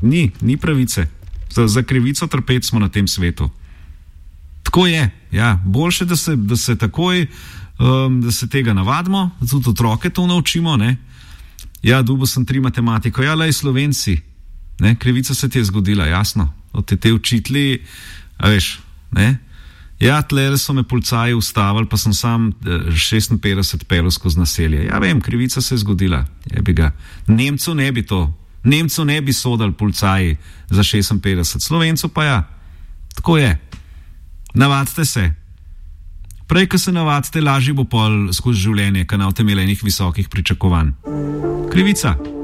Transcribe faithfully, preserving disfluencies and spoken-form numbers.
Ni, ni pravice. Za, za krivico trpeti smo na tem svetu. Tako je, ja. Boljše, da se, da se takoj, um, da se tega navadimo, da tudi otroke to naučimo, ne. Ja, dubo sem tri matematiko, ja, lej Slovenci, ne, krivica se ti je zgodila, jasno. Od te te učitli, a veš, ne. Ja, tlele so me policaji ustavili, pa sem sam šestinpetdeset pelil skozi naselje. Ja, vem, krivica se je zgodila, jebi ga. Nemcu ne bi to, Nemcu ne bi sodali policaji za šestinpetdeset, Slovencu pa ja. Tako je. Navadite se. Prej, ko se navadite, lažje bo pol skozi življenje, ko ne boste imeli enih visokih pričakovanj. Krivica.